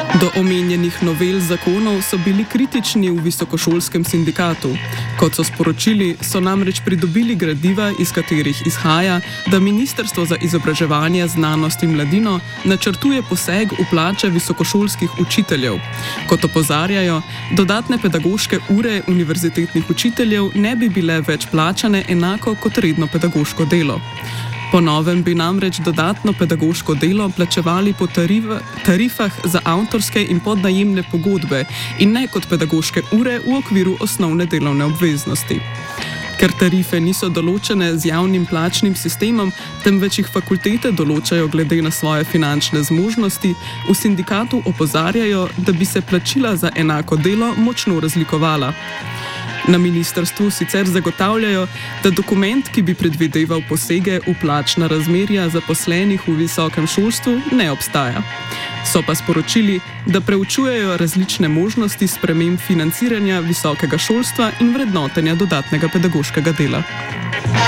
Do omenjenih novel zakonov so bili kritični v visokošolskem sindikatu. Kot so sporočili, so namreč pridobili gradiva, iz katerih izhaja, da Ministrstvo za izobraževanje, znanost in mladino načrtuje poseg v plače visokošolskih učiteljev. Kot opozarjajo, dodatne pedagoške ure univerzitetnih učiteljev ne bi bile več plačane enako kot redno pedagoško delo. Po novem bi namreč dodatno pedagoško delo plačevali po tarifah za avtorske in podnajemne pogodbe in ne kot pedagoške ure v okviru osnovne delovne obveznosti. Ker tarife niso določene z javnim plačnim sistemom, temveč jih fakultete določajo glede na svoje finančne zmožnosti, v sindikatu opozarjajo, da bi se plačila za enako delo močno razlikovala. Na ministrstvu sicer zagotavljajo, da dokument, ki bi predvideval posege v plačna razmerja zaposlenih v visokem šolstvu, ne obstaja. So pa sporočili, da preučujejo različne možnosti sprememb financiranja visokega šolstva in vrednotenja dodatnega pedagoškega dela.